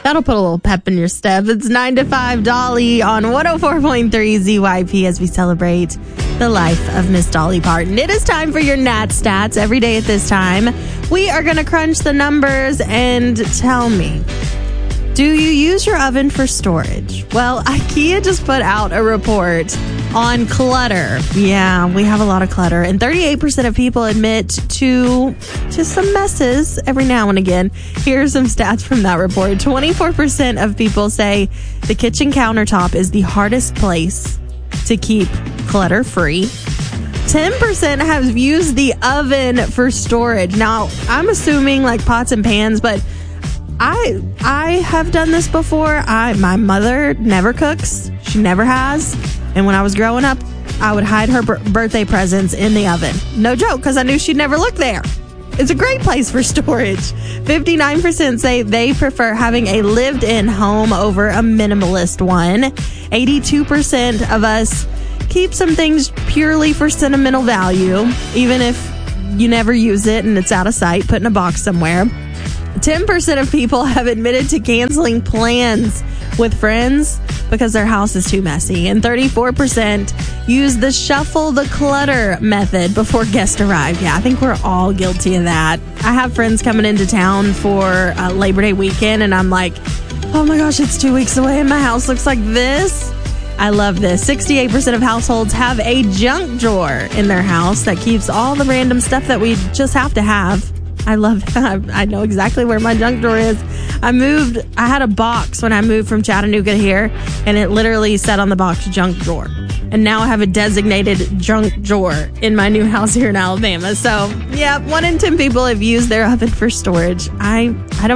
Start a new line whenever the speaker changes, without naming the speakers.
That'll put a little pep in your step. It's 9 to 5 Dolly on 104.3 ZYP as we celebrate the life of Miss Dolly Parton. It is time for your Nat Stats every day at this time. We are going to crunch the numbers and tell me, do you use your oven for storage? Well, IKEA just put out a report on clutter. Yeah, we have a lot of clutter. And 38% of people admit to some messes every now and again. Here are some stats from that report. 24% of people say the kitchen countertop is the hardest place to keep clutter-free. 10% have used the oven for storage. Now, I'm assuming like pots and pans, but I have done this before. My mother never cooks. She never has. And when I was growing up, I would hide her birthday presents in the oven. No joke, because I knew she'd never look there. It's a great place for storage. 59% say they prefer having a lived-in home over a minimalist one. 82% of us keep some things purely for sentimental value, even if you never use it and it's out of sight, put in a box somewhere. 10% of people have admitted to canceling plans with friends because their house is too messy. And 34% use the shuffle the clutter method before guests arrive. Yeah, I think we're all guilty of that. I have friends coming into town for Labor Day weekend, and I'm like, oh my gosh, it's 2 weeks away and my house looks like this. I love this. 68% of households have a junk drawer in their house that keeps all the random stuff that we just have to have. I love that. I know exactly where my junk drawer is. I had a box when I moved from Chattanooga here, and it literally said on the box, junk drawer. And now I have a designated junk drawer in my new house here in Alabama. So, yeah, 1 in 10 people have used their oven for storage. I don't